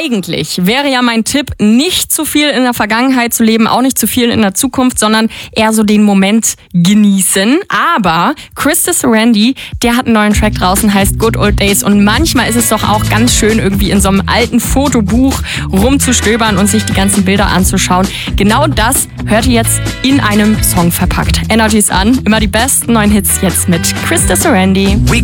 Eigentlich wäre ja mein Tipp, nicht zu viel in der Vergangenheit zu leben, auch nicht zu viel in der Zukunft, sondern eher so den Moment genießen. Aber Krista Sarandy, der hat einen neuen Track draußen, heißt Good Old Days. Und manchmal ist es doch auch ganz schön, irgendwie in so einem alten Fotobuch rumzustöbern und sich die ganzen Bilder anzuschauen. Genau das hört ihr jetzt in einem Song verpackt. Energy ist an, immer die besten neuen Hits jetzt mit Krista Sarandy.